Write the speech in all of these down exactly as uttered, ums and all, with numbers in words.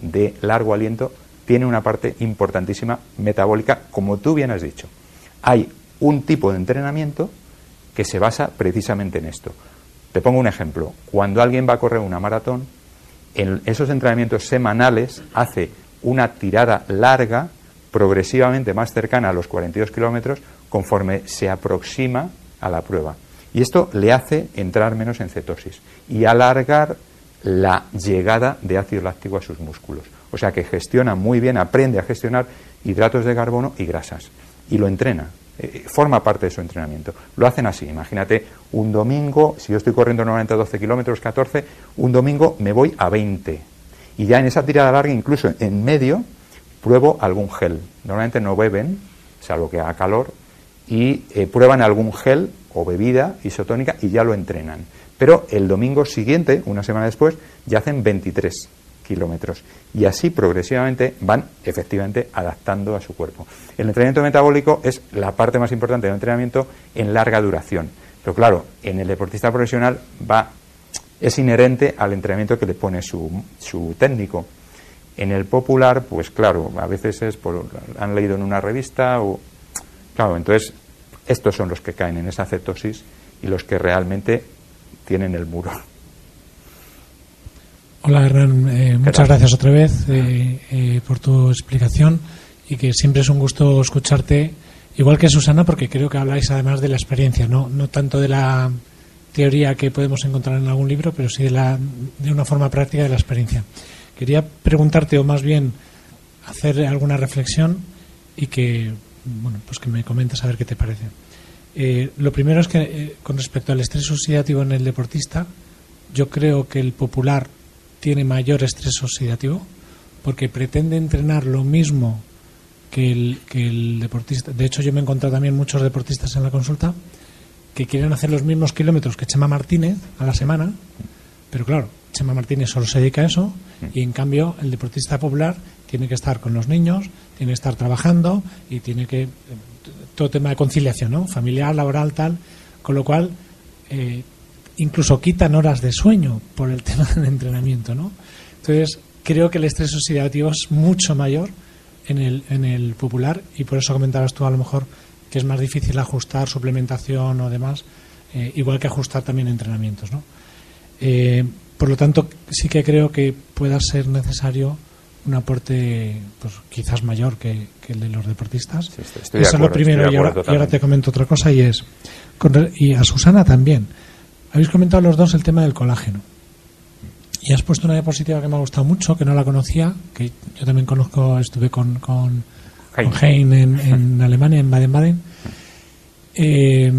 de largo aliento tiene una parte importantísima metabólica, como tú bien has dicho. Hay un tipo de entrenamiento que se basa precisamente en esto. Te pongo un ejemplo. Cuando alguien va a correr una maratón, en esos entrenamientos semanales hace una tirada larga, progresivamente más cercana a los cuarenta y dos kilómetros, conforme se aproxima a la prueba. Y esto le hace entrar menos en cetosis y alargar la llegada de ácido láctico a sus músculos. O sea que gestiona muy bien, aprende a gestionar hidratos de carbono y grasas. Y lo entrena, eh, forma parte de su entrenamiento. Lo hacen así, imagínate, un domingo, si yo estoy corriendo normalmente doce kilómetros, catorce, un domingo me voy a veinte. Y ya en esa tirada larga, incluso en medio, pruebo algún gel. Normalmente no beben, salvo que haga calor, y eh, prueban algún gel o bebida isotónica y ya lo entrenan. Pero el domingo siguiente, una semana después, ya hacen veintitrés kilómetros. Y así progresivamente van efectivamente adaptando a su cuerpo. El entrenamiento metabólico es la parte más importante del entrenamiento en larga duración. Pero claro, en el deportista profesional va, es inherente al entrenamiento que le pone su, su técnico. En el popular, pues claro, a veces es por, han leído en una revista o... Claro, entonces estos son los que caen en esa cetosis y los que realmente tienen el muro. Hola Hernán, eh, muchas gracias otra vez eh, eh, por tu explicación y que siempre es un gusto escucharte, igual que Susana, porque creo que habláis además de la experiencia, no, no tanto de la teoría que podemos encontrar en algún libro, pero sí de, la, de una forma práctica de la experiencia. Quería preguntarte, o más bien hacer alguna reflexión y que, bueno, pues que me comentes a ver qué te parece. Eh, lo primero es que eh, con respecto al estrés oxidativo en el deportista, yo creo que el popular tiene mayor estrés oxidativo porque pretende entrenar lo mismo que el, que el deportista. De hecho, yo me he encontrado también muchos deportistas en la consulta que quieren hacer los mismos kilómetros que Chema Martínez a la semana, pero claro, Chema Martínez solo se dedica a eso y en cambio el deportista popular tiene que estar con los niños, tiene que estar trabajando y tiene que... todo tema de conciliación, ¿no? Familiar, laboral, tal, con lo cual eh, incluso quitan horas de sueño por el tema del entrenamiento, ¿no? Entonces creo que el estrés oxidativo es mucho mayor en el, en el popular y por eso comentabas tú a lo mejor que es más difícil ajustar suplementación o demás, eh, igual que ajustar también entrenamientos, ¿no? Eh, por lo tanto, sí que creo que pueda ser necesario un aporte pues quizás mayor que, que el de los deportistas. Sí, estoy, estoy Eso acuerdo, es lo primero y ahora, y ahora te comento otra cosa y es con, y a Susana también. Habéis comentado los dos el tema del colágeno y has puesto una diapositiva que me ha gustado mucho, que no la conocía, que yo también conozco, estuve con con, con Hein en, en Alemania, en Baden-Baden. Eh,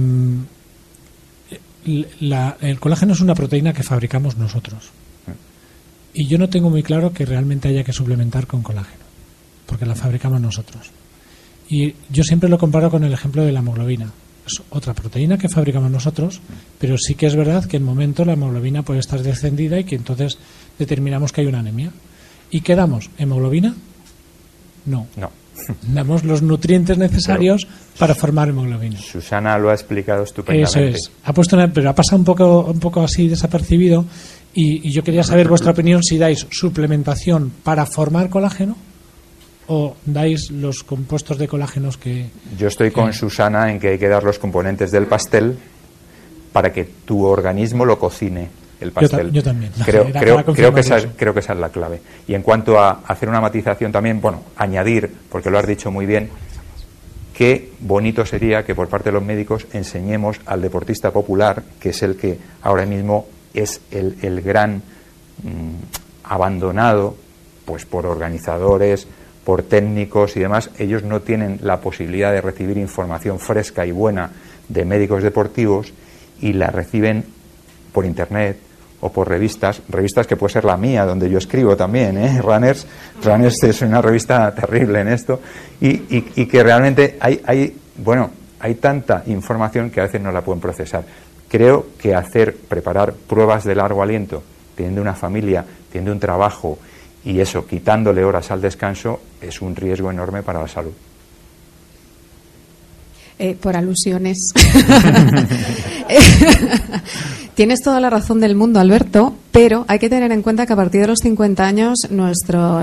la, el colágeno es una proteína que fabricamos nosotros. Y yo no tengo muy claro que realmente haya que suplementar con colágeno, porque la fabricamos nosotros. Y yo siempre lo comparo con el ejemplo de la hemoglobina. Es otra proteína que fabricamos nosotros, pero sí que es verdad que en momento la hemoglobina puede estar descendida y que entonces determinamos que hay una anemia. ¿Y qué damos? ¿Hemoglobina? No. No. Damos los nutrientes necesarios pero, para formar hemoglobina. Susana lo ha explicado estupendamente. Eso es. Ha puesto una, pero ha pasado un poco, un poco así desapercibido. Y, y yo quería saber vuestra opinión si dais suplementación para formar colágeno o dais los compuestos de colágenos que... Yo estoy con que... Susana en que hay que dar los componentes del pastel para que tu organismo lo cocine, el pastel. Yo, ta- yo también. Creo, creo, creo, que esa es, creo que esa es la clave. Y en cuanto a hacer una matización también, bueno, añadir, porque lo has dicho muy bien, qué bonito sería que por parte de los médicos enseñemos al deportista popular, que es el que ahora mismo... es el, el gran mmm, abandonado pues por organizadores, por técnicos y demás. Ellos no tienen la posibilidad de recibir información fresca y buena de médicos deportivos y la reciben por internet o por revistas, revistas que puede ser la mía, donde yo escribo también, ¿eh? Runners, Runners es una revista terrible en esto y, y, y que realmente hay, hay, bueno, hay tanta información que a veces no la pueden procesar. Creo que hacer, preparar pruebas de largo aliento, teniendo una familia, teniendo un trabajo y eso, quitándole horas al descanso, es un riesgo enorme para la salud. Eh, por alusiones. Tienes toda la razón del mundo, Alberto, pero hay que tener en cuenta que a partir de los cincuenta años nuestro